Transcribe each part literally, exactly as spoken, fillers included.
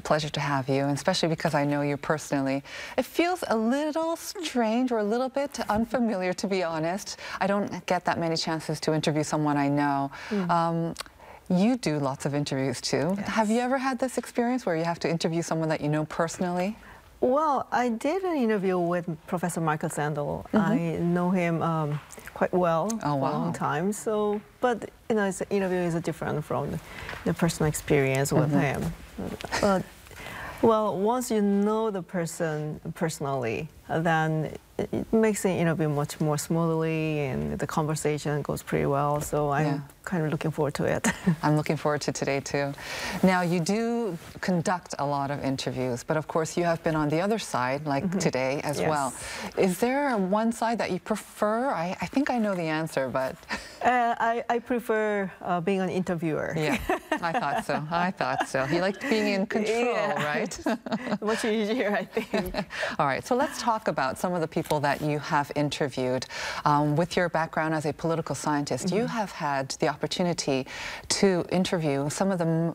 pleasure to have you, and especially because I know you personally. It feels a little strange or a little bit unfamiliar, to be honest. I don't get that many chances to interview someone I know. Mm. Um, you do lots of interviews too. Yes. Have you ever had this experience where you have to interview someone that you know personally? Well, I did an interview with Professor Michael Sandel. Mm-hmm. I know him um, quite well oh, wow. for a long time. So, but you know, it's, interview is different from the, the personal experience with mm-hmm. him. But well, once you know the person personally, then it makes the interview much more smoothly, and the conversation goes pretty well. So I'm yeah. kind of looking forward to it. I'm looking forward to today too. Now, you do conduct a lot of interviews, but of course you have been on the other side, like mm-hmm. today as yes. well. Is there one side that you prefer? I, I think I know the answer, but uh, I, I prefer uh, being an interviewer. Yeah, I thought so. I thought so. You like being in control, yeah. right? Much easier, I think. All right, so let's talk about some of the people that you have interviewed. Um, with your background as a political scientist, mm-hmm. you have had the opportunity to interview some of the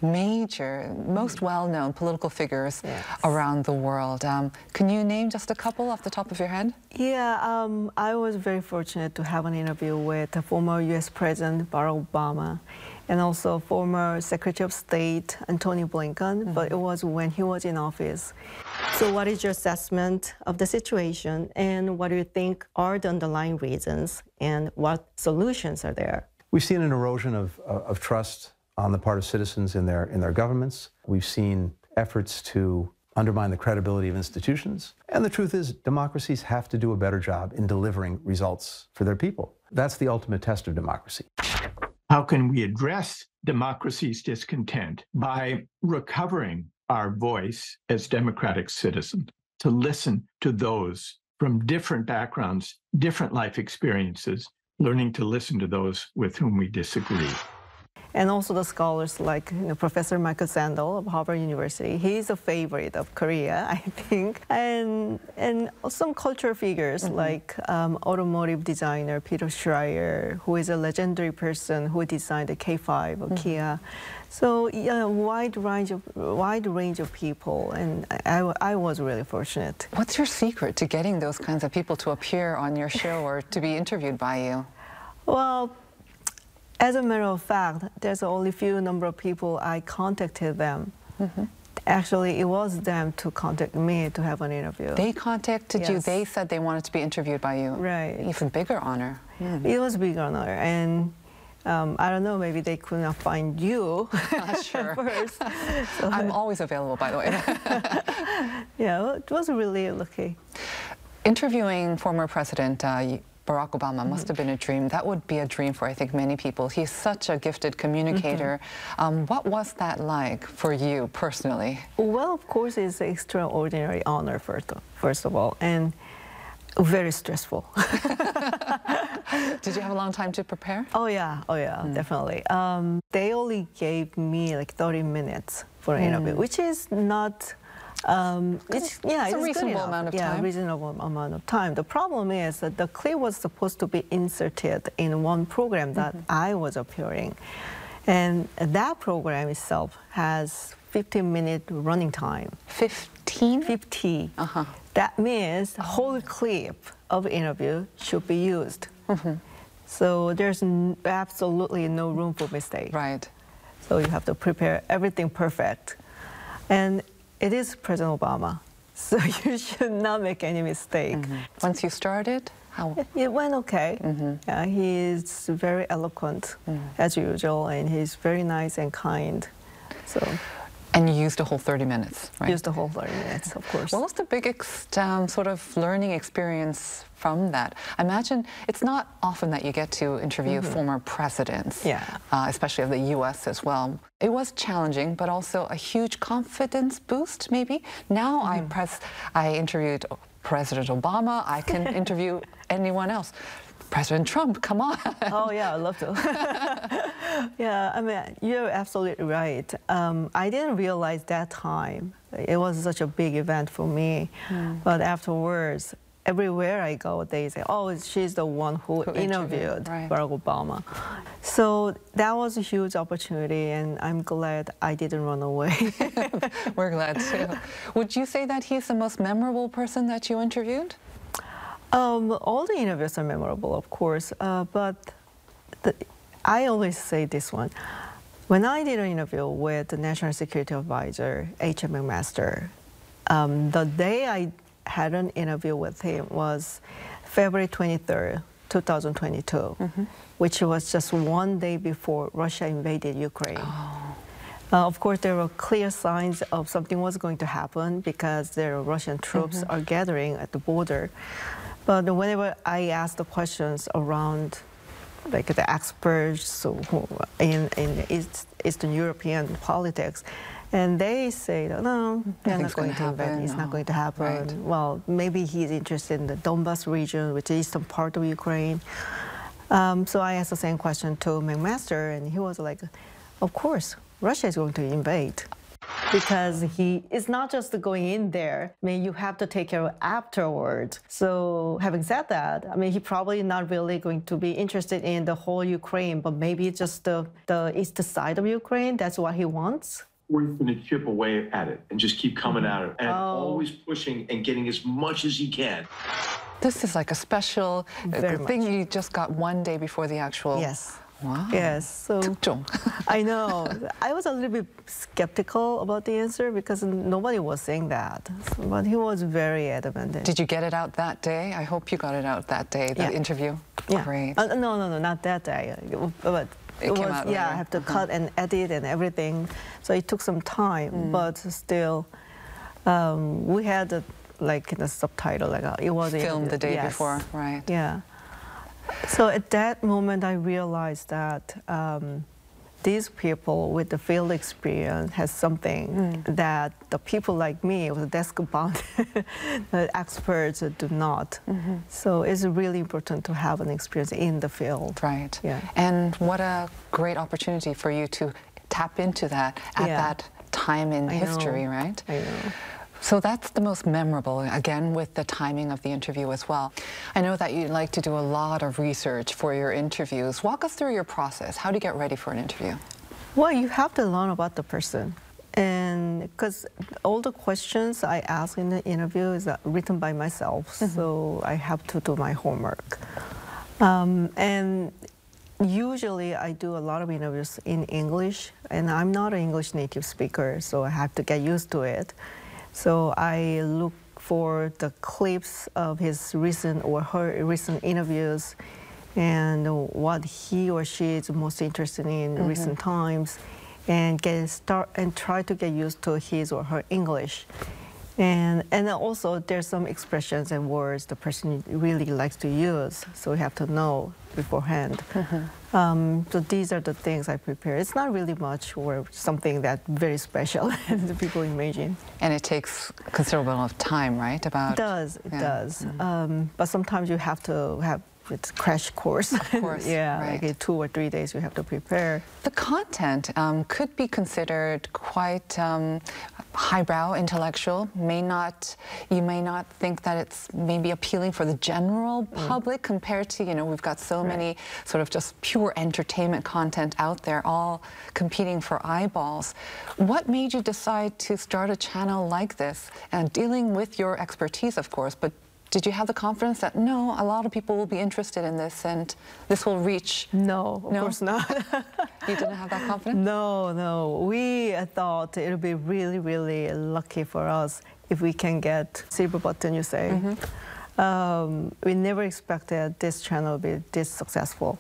major, most well-known political figures yes. around the world. Um, can you name just a couple off the top of your head? Yeah, um, I was very fortunate to have an interview with the former U S President Barack Obama and also former Secretary of State Antony Blinken, mm-hmm. but it was when he was in office. So what is your assessment of the situation, and what do you think are the underlying reasons, and what solutions are there? We've seen an erosion of, of trust on the part of citizens in their, in their governments. We've seen efforts to undermine the credibility of institutions. And the truth is, democracies have to do a better job in delivering results for their people. That's the ultimate test of democracy. How can we address democracy's discontent? By recovering our voice as democratic citizens, to listen to those from different backgrounds, different life experiences, learning to listen to those with whom we disagree. And also the scholars like you know, Professor Michael Sandel of Harvard University. He's a favorite of Korea, I think. And and some cultural figures mm-hmm. like um, automotive designer Peter Schreier, who is a legendary person who designed the K five of mm-hmm. Kia. So yeah, a wide range of wide range of people, and I, I was really fortunate. What's your secret to getting those kinds of people to appear on your show or to be interviewed by you? Well, as a matter of fact, there's only few number of people I contacted them. Mm-hmm. Actually, it was them to contact me to have an interview. They contacted yes. you. They said they wanted to be interviewed by you. Right. Even bigger honor. Mm. It was a big honor, and um, I don't know. Maybe they could not find you uh, sure. first. So, I'm always available, by the way. Yeah, it was really lucky. Interviewing former President Uh, Barack Obama must mm-hmm. have been a dream. That would be a dream for, I think, many people. He's such a gifted communicator. Mm-hmm. um, what was that like for you personally? Well, of course, it's an extraordinary honor, first of, first of all, and very stressful. Did you have a long time to prepare? Oh, yeah. Oh, yeah, mm. definitely. Um, they only gave me like thirty minutes for an mm. interview, which is not... Um, it's, yeah, it's a it's reasonable amount of yeah, time. Yeah, reasonable amount of time. The problem is that the clip was supposed to be inserted in one program that mm-hmm. I was appearing. And that program itself has fifteen minute running time. fifteen? fifty. Uh-huh. That means the whole clip of interview should be used. Mm-hmm. So there's n absolutely no room for mistake. Right. So you have to prepare everything perfect. And it is President Obama, so you should not make any mistake. Mm-hmm. Once you started, how? It went okay. Mm-hmm. Yeah, he's very eloquent, mm-hmm. as usual, and he's very nice and kind. So. And you used a whole thirty minutes, right? Used a whole thirty minutes, of course. What was the biggest um, sort of learning experience from that? I imagine it's not often that you get to interview mm-hmm. former presidents, yeah. uh, especially of the U S as well. It was challenging, but also a huge confidence boost, maybe. Now mm-hmm. I, press, I interviewed President Obama. I can interview anyone else. President Trump, come on. Oh, yeah, I'd love to. Yeah, I mean, you're absolutely right. Um, I didn't realize that time. It was such a big event for me. Mm. But afterwards, everywhere I go, they say, "Oh, she's the one who, Who interviewed, interviewed, right. Barack Obama." So that was a huge opportunity, and I'm glad I didn't run away. We're glad too. Would you say that he's the most memorable person that you interviewed? Um, all the interviews are memorable, of course, uh, but the, I always say this one. When I did an interview with the National Security Advisor, H M McMaster, um, the day I had an interview with him was February twenty-third, two thousand twenty-two, mm-hmm. which was just one day before Russia invaded Ukraine. Oh. Uh, of course, there were clear signs of something was going to happen because there are Russian troops mm-hmm. are gathering at the border. But whenever I asked the questions around, like the experts who, in, in East, Eastern European politics, and they say, no, they're not going to happen. It's no. not going to happen. Right. Well, maybe he's interested in the Donbas region, which is eastern part of Ukraine. Um, so I asked the same question to McMaster, and he was like, of course, Russia is going to invade. Because he is not just going in there. I mean, you have to take care of afterwards. So having said that, I mean, he probably not really going to be interested in the whole Ukraine, but maybe just the, the east side of Ukraine. That's what he wants. Or he's going to chip away at it and just keep coming mm-hmm. at it and oh. always pushing and getting as much as he can. This is like a special uh, thing you just got one day before the actual... Yes. Wow. Yes. So I know. I was a little bit skeptical about the answer because nobody was saying that. So, but he was very adamant. Did you get it out that day? I hope you got it out that day, the yeah. interview. Yeah. Great. Uh, no, no, no, not that day. But it, it was, came out yeah, later. I have to uh-huh. cut and edit and everything. So it took some time, mm. but still, um, we had a, like the subtitle, like uh, it was filmed the day yes. before, right? Yeah. So at that moment, I realized that um, these people with the field experience has something mm. that the people like me with desk-bound experts do not. Mm-hmm. So it's really important to have an experience in the field. Right. Yeah. And what a great opportunity for you to tap into that at yeah. that time in I history, know. right? I know. So that's the most memorable, again, with the timing of the interview as well. I know that you like to do a lot of research for your interviews. Walk us through your process. How do you get ready for an interview? Well, you have to learn about the person. And because all the questions I ask in the interview is written by myself, mm-hmm. so I have to do my homework. Um, and usually I do a lot of interviews in English, and I'm not an English native speaker, so I have to get used to it. So I look for the clips of his recent or her recent interviews and what he or she is most interested in mm-hmm. recent times, and get start and try to get used to his or her English. And and also there's some expressions and words the person really likes to use, so we have to know beforehand. Mm-hmm. um, so these are the things I prepare. It's not really much or something that very special as the people imagine. And it takes considerable amount of time, right? About it does, it yeah. does. Mm-hmm. um, but sometimes you have to have it's crash course. Of course, yeah, right. like in two or three days you have to prepare. The content um, could be considered quite um, highbrow, intellectual. May not, you may not think that it's maybe appealing for the general mm. public compared to, you know, we've got so right. many sort of just pure entertainment content out there, all competing for eyeballs. What made you decide to start a channel like this and dealing with your expertise, of course, but did you have the confidence that, no, a lot of people will be interested in this and this will reach? No, of no? course not. You didn't have that confidence? No, no. We thought it would be really, really lucky for us if we can get silver button, you say. Mm-hmm. um, we never expected this channel to be this successful.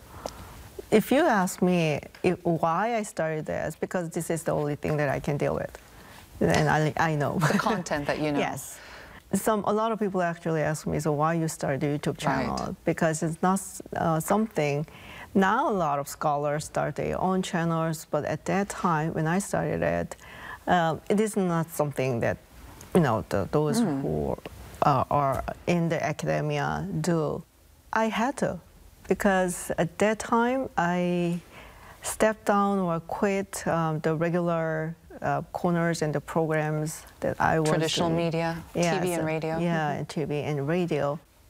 If you ask me if, why I started this, because this is the only thing that I can deal with. And I, I know. The content that you know. Yes. Some, a lot of people actually ask me, so why you started a YouTube channel? Right. Because it's not uh, something, now a lot of scholars start their own channels, but at that time when I started it, um, it is not something that, you know, the, those mm. who uh, are in the academia do. I had to, because at that time I stepped down or quit um, the regular Uh, corners and the programs that I was traditional doing. media, yeah, T V so, and radio. Yeah, and T V and radio.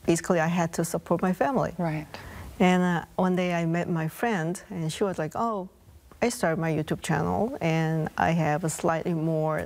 basically I had to support my family. Right. And uh, one day I met my friend, and she was like, oh, I started my YouTube channel, and I have a slightly more